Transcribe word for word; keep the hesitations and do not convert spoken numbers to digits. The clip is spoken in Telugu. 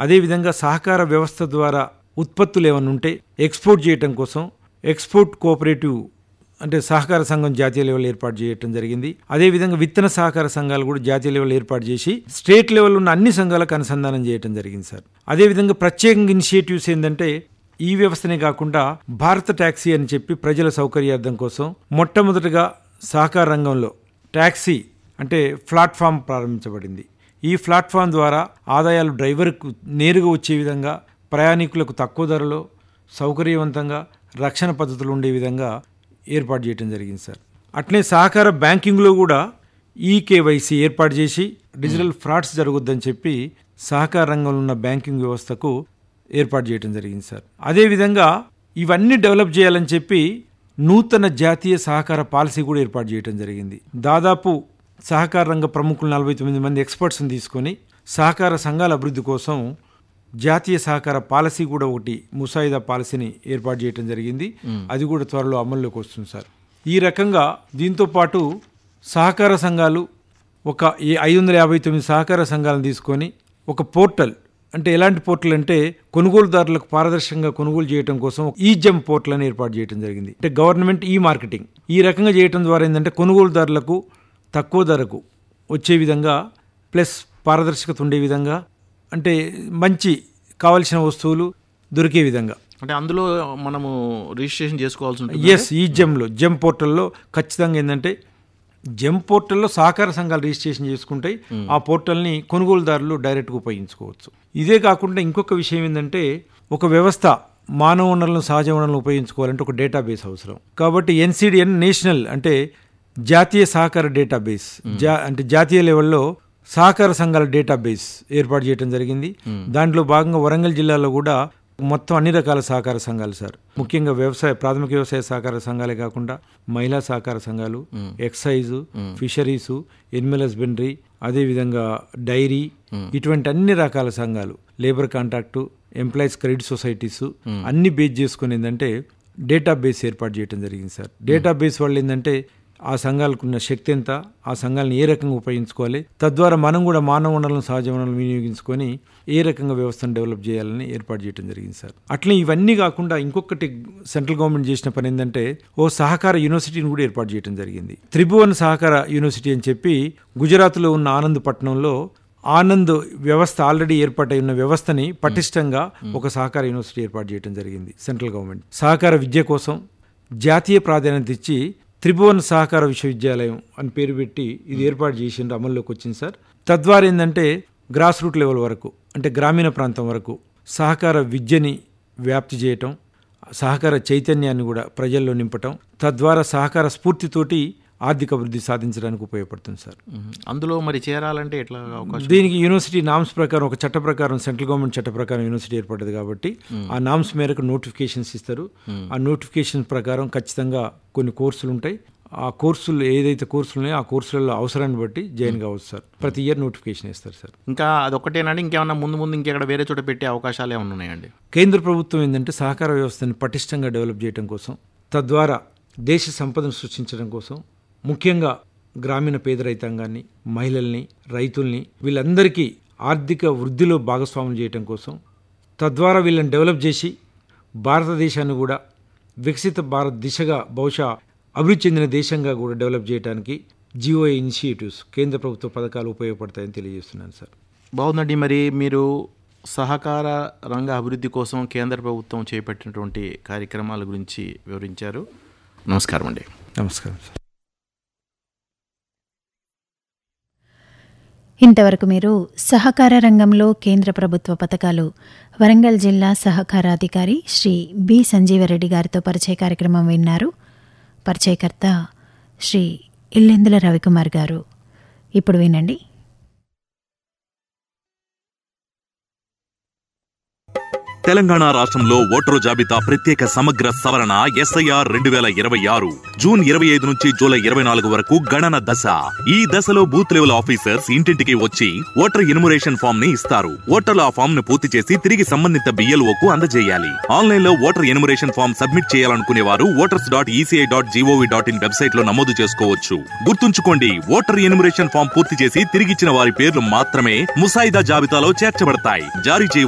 అదేవిధంగా సహకార వ్యవస్థ ద్వారా ఉత్పత్తులు ఏమైనా ఉంటే ఎక్స్పోర్ట్ చేయటం కోసం ఎక్స్పోర్ట్ కోఆపరేటివ్ అంటే సహకార సంఘం జాతీయ లెవెల్ ఏర్పాటు చేయడం జరిగింది. అదేవిధంగా విత్తన సహకార సంఘాలు కూడా జాతీయ లెవెల్ ఏర్పాటు చేసి స్టేట్ లెవెల్ ఉన్న అన్ని సంఘాలకు అనుసంధానం చేయడం జరిగింది సార్. అదేవిధంగా ప్రత్యేకంగా ఇనిషియేటివ్స్ ఏంటంటే ఈ వ్యవస్థనే కాకుండా భారత ట్యాక్సీ అని చెప్పి ప్రజల సౌకర్యార్థం కోసం మొట్టమొదటిగా సహకార రంగంలో ట్యాక్సీ అంటే ప్లాట్ఫామ్ ప్రారంభించబడింది. ఈ ప్లాట్ఫామ్ ద్వారా ఆదాయాలు డ్రైవర్కు నేరుగా వచ్చే విధంగా, ప్రయాణికులకు తక్కువ ధరలో సౌకర్యవంతంగా రక్షణ పద్ధతులు ఉండే విధంగా ఏర్పాటు చేయడం జరిగింది సార్. అట్లే సహకార బ్యాంకింగ్లో కూడా ఈ కేవైసీ ఏర్పాటు చేసి డిజిటల్ ఫ్రాడ్స్ జరగొద్దని చెప్పి సహకార రంగంలో ఉన్న బ్యాంకింగ్ వ్యవస్థకు ఏర్పాటు చేయడం జరిగింది సార్. అదేవిధంగా ఇవన్నీ డెవలప్ చేయాలని చెప్పి నూతన జాతీయ సహకార పాలసీ కూడా ఏర్పాటు చేయడం జరిగింది. దాదాపు సహకార రంగ ప్రముఖులు నలభై తొమ్మిది మంది ఎక్స్పర్ట్స్ని తీసుకొని సహకార సంఘాల అభివృద్ధి కోసం జాతీయ సహకార పాలసీ కూడా ఒకటి ముసాయిదా పాలసీని ఏర్పాటు చేయడం జరిగింది. అది కూడా త్వరలో అమల్లోకి వస్తుంది సార్. ఈ రకంగా దీంతో పాటు సహకార సంఘాలు ఒక ఐదు వందల యాభై తొమ్మిది సహకార సంఘాలను తీసుకొని ఒక పోర్టల్, అంటే ఎలాంటి పోర్టల్ అంటే కొనుగోలుదారులకు పారదర్శకంగా కొనుగోలు చేయడం కోసం ఈ జెమ్ పోర్టల్ అని ఏర్పాటు చేయడం జరిగింది. అంటే గవర్నమెంట్ ఈ మార్కెటింగ్ ఈ రకంగా చేయడం ద్వారా ఏంటంటే కొనుగోలుదారులకు తక్కువ ధరకు వచ్చే విధంగా ప్లస్ పారదర్శకత ఉండే విధంగా, అంటే మంచి కావలసిన వస్తువులు దొరికే విధంగా, అంటే అందులో మనము రిజిస్ట్రేషన్ చేసుకోవాల్సి ఉంటుంది. ఎస్, ఈ జెమ్లో జెమ్ పోర్టల్లో ఖచ్చితంగా ఏంటంటే జెమ్ పోర్టల్లో సహకార సంఘాలు రిజిస్ట్రేషన్ చేసుకుంటే ఆ పోర్టల్ని కొనుగోలుదారులు డైరెక్ట్గా ఉపయోగించుకోవచ్చు. ఇదే కాకుండా ఇంకొక విషయం ఏంటంటే ఒక వ్యవస్థ మానవ వనరులను సహజ వనరులను ఉపయోగించుకోవాలంటే ఒక డేటాబేస్ అవసరం. కాబట్టి ఎన్సిడిఎన్ నేషనల్ అంటే జాతీయ సహకార డేటాబేస్ జా అంటే జాతీయ లెవెల్లో సహకార సంఘాల డేటాబేస్ ఏర్పాటు చేయడం జరిగింది. దాంట్లో భాగంగా వరంగల్ జిల్లాలో కూడా మొత్తం అన్ని రకాల సహకార సంఘాలు సార్, ముఖ్యంగా వ్యవసాయ ప్రాథమిక వ్యవసాయ సహకార సంఘాలే కాకుండా మహిళా సహకార సంఘాలు, ఎక్సైజు, ఫిషరీసు, ఎనిమల్ హస్బెండరీ, అదేవిధంగా డైరీ, ఇటువంటి అన్ని రకాల సంఘాలు, labour contract, employees credit societies అన్ని బేస్ చేసుకుని ఏంటంటే డేటాబేస్ ఏర్పాటు చేయడం జరిగింది సార్. డేటాబేస్ వల్ల ఏంటంటే ఆ సంఘాలకు ఉన్న శక్తి ఎంత, ఆ సంఘాలను ఏ రకంగా ఉపయోగించుకోవాలి, తద్వారా మనం కూడా మానవ వనరులను సహజ వనరులను వినియోగించుకొని ఏ రకంగా వ్యవస్థను డెవలప్ చేయాలని ఏర్పాటు చేయడం జరిగింది సార్. అట్లే ఇవన్నీ కాకుండా ఇంకొకటి సెంట్రల్ గవర్నమెంట్ చేసిన పని ఏంటంటే ఓ సహకార యూనివర్సిటీని కూడా ఏర్పాటు చేయడం జరిగింది. త్రిభువన్ సహకార యూనివర్సిటీ అని చెప్పి గుజరాత్లో ఉన్న ఆనంద్ పట్టణంలో ఆనంద్ వ్యవస్థ ఆల్రెడీ ఏర్పాటై ఉన్న వ్యవస్థని పటిష్టంగా ఒక సహకార యూనివర్సిటీ ఏర్పాటు చేయడం జరిగింది. సెంట్రల్ గవర్నమెంట్ సహకార విద్య కోసం జాతీయ ప్రాధాన్యత ఇచ్చి త్రిభువన్ సహకార విశ్వవిద్యాలయం అని పేరు పెట్టి ఇది ఏర్పాటు చేసిండ్రు, అమల్లోకి వచ్చింది సార్. తద్వారా ఏంటంటే గ్రాస్ రూట్ లెవెల్ వరకు, అంటే గ్రామీణ ప్రాంతం వరకు సహకార విద్యని వ్యాప్తి చేయటం, సహకార చైతన్యాన్ని కూడా ప్రజల్లో నింపటం, తద్వారా సహకార స్ఫూర్తితోటి ఆర్థిక అభివృద్ధి సాధించడానికి ఉపయోగపడుతుంది సార్. అందులో మరి చేరాలంటే ఎట్లా అవకాశం? దీనికి యూనివర్సిటీ నామ్స్ ప్రకారం ఒక చట్ట ప్రకారం సెంట్రల్ గవర్నమెంట్ చట్ట ప్రకారం యూనివర్సిటీ ఏర్పడ్డది కాబట్టి ఆ నామ్స్ మేరకు నోటిఫికేషన్స్ ఇస్తారు. ఆ నోటిఫికేషన్ ప్రకారం ఖచ్చితంగా కొన్ని కోర్సులు ఉంటాయి. ఆ కోర్సులు ఏదైతే కోర్సులు ఉన్నాయో ఆ కోర్సులలో అవసరాన్ని బట్టి జాయిన్ కావచ్చు సార్. ప్రతి ఇయర్ నోటిఫికేషన్ ఇస్తారు సార్. ఇంకా అదొకటేనండి, ఇంకేమన్నా ముందు ముందు ఇంకెక్కడ వేరే చోట పెట్టే అవకాశాలు ఏమైనా ఉన్నాయండి? కేంద్ర ప్రభుత్వం ఏంటంటే సహకార వ్యవస్థని పటిష్టంగా డెవలప్ చేయడం కోసం, తద్వారా దేశ సంపదను సృష్టించడం కోసం, ముఖ్యంగా గ్రామీణ పేద రైతాంగాన్ని, మహిళల్ని, రైతుల్ని వీళ్ళందరికీ ఆర్థిక వృద్ధిలో భాగస్వామ్యం చేయడం కోసం, తద్వారా వీళ్ళని డెవలప్ చేసి భారతదేశాన్ని కూడా వికసిత భారత్ దిశగా బహుశా అభివృద్ధి చెందిన దేశంగా కూడా డెవలప్ చేయడానికి జిఓఏ ఇనిషియేటివ్స్ కేంద్ర ప్రభుత్వ పథకాలు ఉపయోగపడతాయని తెలియజేస్తున్నాను సార్. బాగుందండి. మరి మీరు సహకార రంగ అభివృద్ధి కోసం కేంద్ర ప్రభుత్వం చేపట్టినటువంటి కార్యక్రమాల గురించి వివరించారు. నమస్కారం అండి. నమస్కారం సార్. ఇంతవరకు మీరు సహకార రంగంలో కేంద్ర ప్రభుత్వ పథకాలు వరంగల్ జిల్లా సహకారాధికారి శ్రీ బి సంజీవరెడ్డి గారితో పరిచయ కార్యక్రమం విన్నారు. పరిచయకర్త శ్రీ ఇల్లెందుల రవికుమార్ గారు. ఇప్పుడు వినండి. తెలంగాణ రాష్ట్రంలో ఓటరు జాబితా ప్రత్యేక సమగ్ర సవరణ ఎస్ఐఆర్ రెండు వేల ఇరవై ఆరు జూన్ ఇరవై ఐదు నుంచి జూలై ఇరవై నాలుగు వరకు గణన దశ. ఈ దశలో బూత్ లెవెల్ ఆఫీసర్స్ ఇంటింటికి వచ్చి ఓటర్ ఎన్యుమరేషన్ ఫామ్ ని ఇస్తారు. ఓటర్లు ఆ ఫామ్ ను పూర్తి చేసి తిరిగి సంబంధిత బిఎల్ఓకు అందజేయాలి. ఆన్లైన్ లో ఓటర్ ఎన్యుమరేషన్ ఫామ్ సబ్మిట్ చేయాలనుకునే వారు voters dot ECI dot GOV dot in website లో నమోదు చేసుకోవచ్చు. గుర్తుంచుకోండి, ఓటర్ ఎన్యుమరేషన్ ఫామ్ పూర్తి చేసి తిరిగిచ్చిన వారి పేర్లు మాత్రమే ముసాయిదా జాబితాలో చేర్చబడతాయి. జారీ చేయ